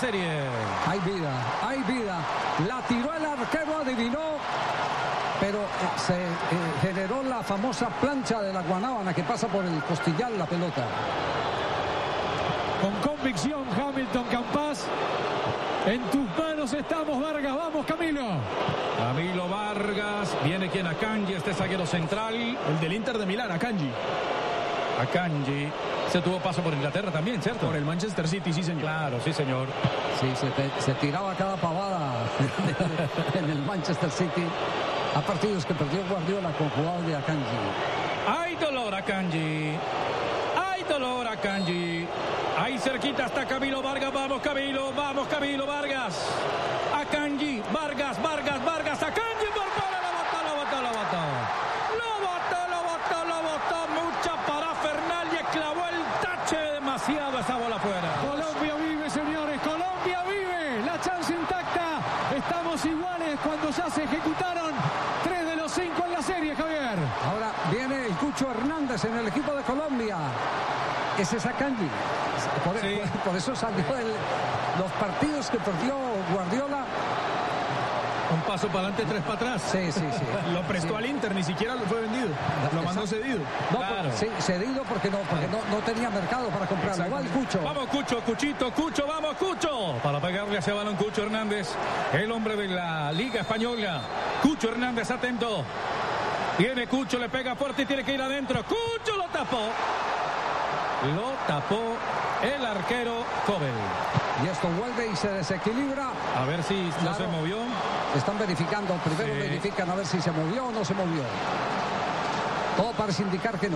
serie. Hay vida. La tiró el arquero, adivinó, pero se generó la famosa plancha de la guanábana que pasa por el costillar la pelota. Con convicción, Hamilton Campas. En tus manos estamos, Vargas. Vamos, Camilo. Camilo Vargas. Viene quien, Akanji, este zaguero central. El del Inter de Milán, Akanji. Akanji. Se tuvo paso por Inglaterra también, ¿cierto? Por el Manchester City, sí, señor. Claro, sí, señor. Sí, se tiraba cada pavada en el Manchester City. A partidos que perdió Guardiola con jugadores de Akanji. ¡Ay, dolor, Akanji! ¡Ay, dolor, Akanji! Ahí cerquita está Camilo Vargas. Vamos, Camilo Vargas. Akanji, Vargas. Akanji por fuera. Lo botó. Mucha parafernalia. Clavó el tache. Demasiado esa bola fuera. Colombia vive, señores. Colombia vive. La chance intacta. Estamos iguales cuando ya se ejecutaron 3 de los 5 en la serie, Javier. Ahora viene el Cucho Hernández en el equipo de Colombia. Ese es Akanji. Por eso salió los partidos que perdió Guardiola. Un paso para adelante, 3 para atrás. Sí. Lo prestó al Inter, ni siquiera lo fue vendido. Lo mandó cedido. No, claro. Sí, cedido porque no tenía mercado para comprarlo. Va el Cucho. Vamos, Cucho, vamos, Cucho. Para pegarle a ese balón, Cucho Hernández, el hombre de la Liga Española. Cucho Hernández, atento. Viene Cucho, le pega fuerte y tiene que ir adentro. Cucho lo tapó el arquero Kobel. Y esto vuelve y se desequilibra. A ver si no se movió. Están verificando. Primero verifican a ver si se movió o no se movió. Todo parece indicar que no.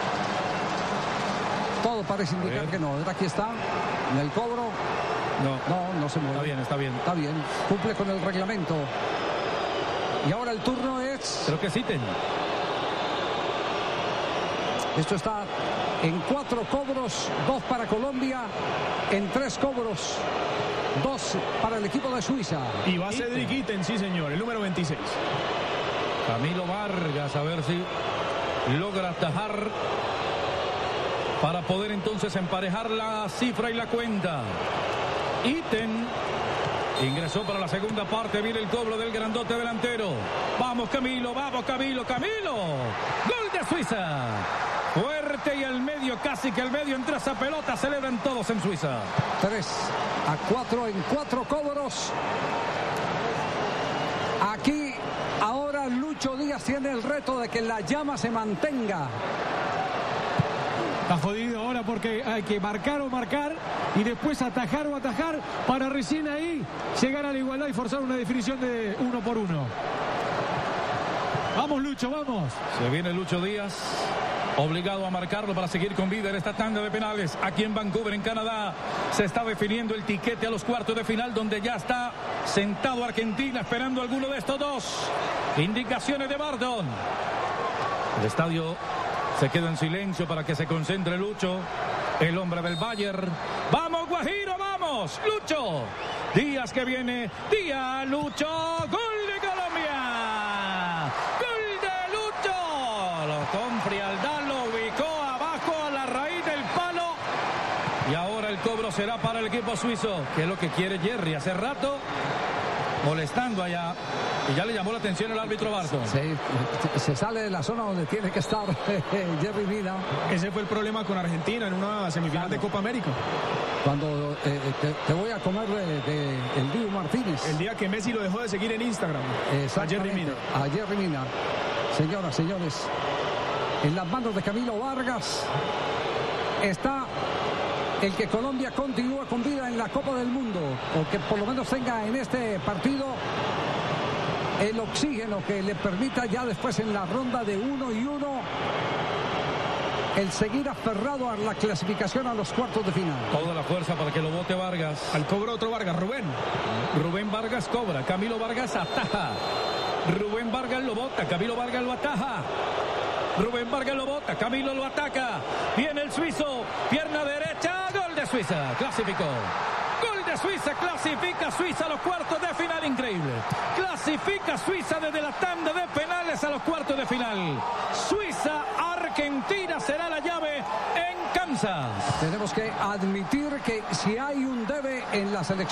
Aquí está. En el cobro. No se mueve. Está bien. Está bien. Cumple con el reglamento. Y ahora el turno es... Creo que citen. Esto está en 4 cobros, 2 para Colombia, en 3 cobros, 2 para el equipo de Suiza. Y va Cedric Itten, sí señor, el número 26. Camilo Vargas, a ver si logra atajar para poder entonces emparejar la cifra y la cuenta. Itten ingresó para la segunda parte, viene el cobro del grandote delantero. Vamos Camilo. Gol de Suiza. Fuerte y al medio, casi que al medio entra esa pelota, celebran todos en Suiza. 3-4 en 4 cobros. Aquí ahora Lucho Díaz tiene el reto de que la llama se mantenga. Está jodido ahora porque hay que marcar y después atajar para recién ahí llegar a la igualdad y forzar una definición de 1 por 1. Vamos Lucho, vamos. Se viene Lucho Díaz, obligado a marcarlo para seguir con vida en esta tanda de penales. Aquí en Vancouver, en Canadá, se está definiendo el tiquete a los cuartos de final, donde ya está sentado Argentina esperando alguno de estos dos. Indicaciones de Bardon. El estadio se queda en silencio para que se concentre Lucho, el hombre del Bayern. ¡Vamos, Guajiro, vamos! ¡Lucho! Díaz que viene. Díaz, Lucho. ¡Gol de Colombia! ¡Gol de Lucho! Lo con frialdad lo ubicó abajo a la raíz del palo. Y ahora el cobro será para el equipo suizo, que es lo que quiere Jerry hace rato, molestando allá. Y ya le llamó la atención el árbitro Barton. Sí, se sale de la zona donde tiene que estar Jerry Mina. Ese fue el problema con Argentina en una semifinal de Copa América. Cuando te voy a comer el Dibu Martínez. El día que Messi lo dejó de seguir en Instagram. A Jerry Mina. A Jerry Mina. Señoras, señores, en las manos de Camilo Vargas está el que Colombia continúa con vida en la Copa del Mundo, o que por lo menos tenga en este partido el oxígeno que le permita ya después en la ronda de 1 y 1 el seguir aferrado a la clasificación a los cuartos de final. Toda la fuerza para que lo bote Vargas. Al cobro otro Vargas, Rubén Vargas cobra, Camilo Vargas ataja. Rubén Vargas lo bota, Camilo Vargas lo ataja. Rubén Vargas lo bota, Camilo lo ataca. Viene el suizo, pierna derecha, gol de Suiza, clasificó. Gol de Suiza, clasifica Suiza a los cuartos de final, increíble. Clasifica Suiza desde la tanda de penales a los cuartos de final. Suiza-Argentina será la llave en Kansas. Tenemos que admitir que si hay un debe en la selección